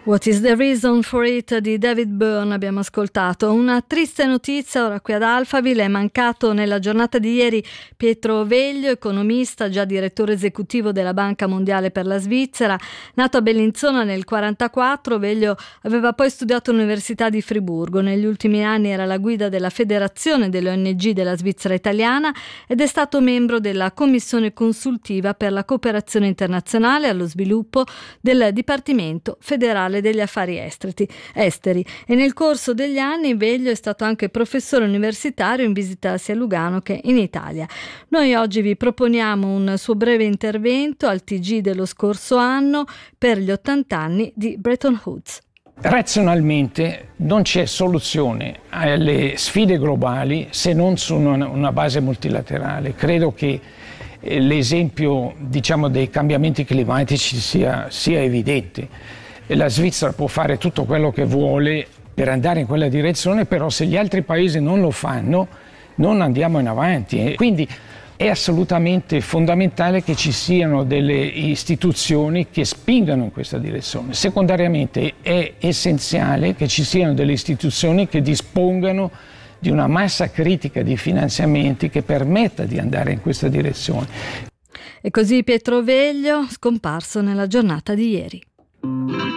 What is the reason for it di David Byrne abbiamo ascoltato. Una triste notizia ora qui ad Alphaville: è mancato nella giornata di ieri Pietro Veglio, economista, già direttore esecutivo della Banca Mondiale per la Svizzera. Nato a Bellinzona nel 1944, Veglio aveva poi studiato all'Università di Friburgo. Negli ultimi anni era alla guida della Federazione delle ONG della Svizzera italiana ed è stato membro della Commissione consultiva per la cooperazione internazionale allo sviluppo del Dipartimento federale degli affari esteri, e nel corso degli anni Veglio è stato anche professore universitario in visita sia a Lugano che in Italia. Noi oggi vi proponiamo un suo breve intervento al TG dello scorso anno per gli 80 anni di Bretton Woods. Razionalmente non c'è soluzione alle sfide globali se non su una base multilaterale. Credo che l'esempio, dei cambiamenti climatici sia evidente. La Svizzera può fare tutto quello che vuole per andare in quella direzione, però se gli altri paesi non lo fanno, non andiamo in avanti. Quindi è assolutamente fondamentale che ci siano delle istituzioni che spingano in questa direzione. Secondariamente è essenziale che ci siano delle istituzioni che dispongano di una massa critica di finanziamenti che permetta di andare in questa direzione. E così Pietro Veglio, scomparso nella giornata di ieri.